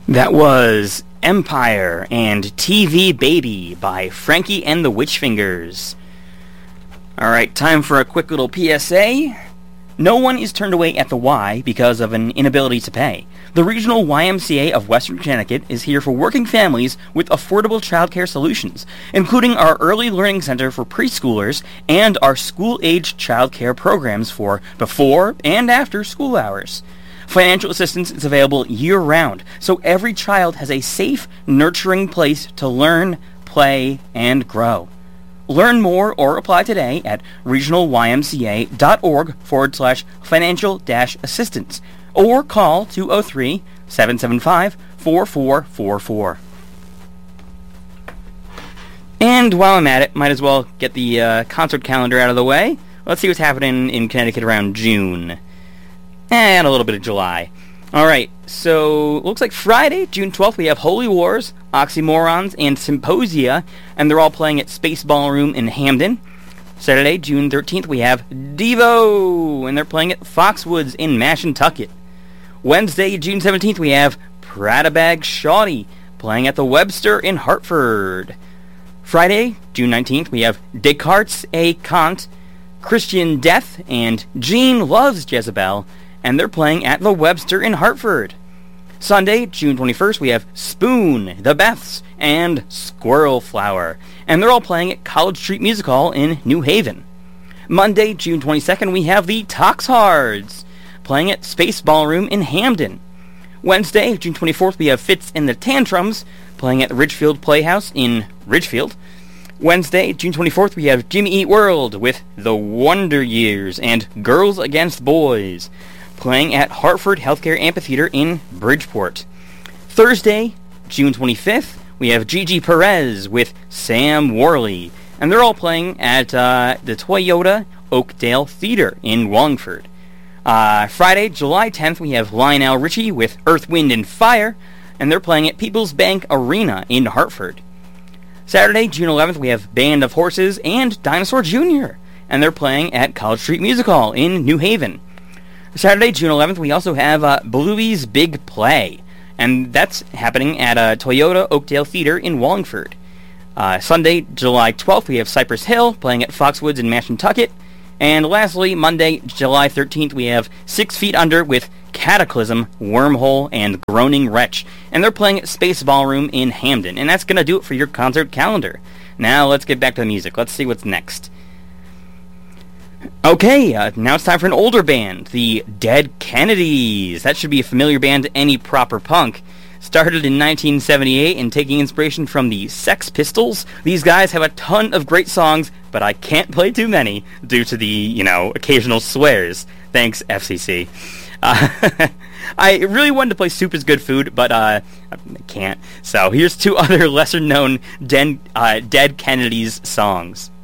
That was Empire and TV Baby by Frankie and the Witchfingers. Alright, time for a quick little PSA. No one is turned away at the Y because of an inability to pay. The Regional YMCA of Western Connecticut is here for working families with affordable childcare solutions, including our Early Learning Center for preschoolers and our school-age childcare programs for before and after school hours. Financial assistance is available year-round, so every child has a safe, nurturing place to learn, play, and grow. Learn more or apply today at regionalymca.org/financial-assistance or call 203-775-4444. And while I'm at it, might as well get the concert calendar out of the way. Let's see what's happening in Connecticut around June. And a little bit of July. Alright, so looks like Friday, June 12th, we have Holy Wars, Oxymorons, and Symposia, and they're all playing at Space Ballroom in Hamden. Saturday, June 13th, we have Devo, and they're playing at Foxwoods in Mashantucket. Wednesday, June 17th, we have Prada Bag Shawty, playing at the Webster in Hartford. Friday, June 19th, we have Descartes A. Kant, Christian Death, and Gene Loves Jezebel, and they're playing at the Webster in Hartford. Sunday, June 21st, we have Spoon, The Beths, and Squirrel Flower, and they're all playing at College Street Music Hall in New Haven. Monday, June 22nd, we have the Toxhards, playing at Space Ballroom in Hamden. Wednesday, June 24th, we have Fitz and the Tantrums, playing at the Ridgefield Playhouse in Ridgefield. Wednesday, June 24th, we have Jimmy Eat World with The Wonder Years and Girls Against Boys, playing at Hartford Healthcare Amphitheater in Bridgeport. Thursday, June 25th, we have Gigi Perez with Sam Worley, and they're all playing at the Toyota Oakdale Theater in Wallingford. Friday, July 10th, we have Lionel Richie with Earth, Wind, and Fire, and they're playing at People's Bank Arena in Hartford. Saturday, June 11th, we have Band of Horses and Dinosaur Jr., and they're playing at College Street Music Hall in New Haven. Saturday, June 11th, we also have Bluey's Big Play, and that's happening at Toyota Oakdale Theater in Wallingford. Sunday, July 12th, we have Cypress Hill playing at Foxwoods in Mashantucket. And lastly, Monday, July 13th, we have 6 Feet Under with Cataclysm, Wormhole, and Groaning Wretch, and they're playing at Space Ballroom in Hamden, and that's going to do it for your concert calendar. Now let's get back to the music. Let's see what's next. Okay, now it's time for an older band, the Dead Kennedys. That should be a familiar band to any proper punk. Started in 1978 and taking inspiration from the Sex Pistols. These guys have a ton of great songs, but I can't play too many due to the, occasional swears. Thanks, FCC. I really wanted to play Soup is Good Food, but I can't. So here's 2 other lesser-known Dead Kennedys songs.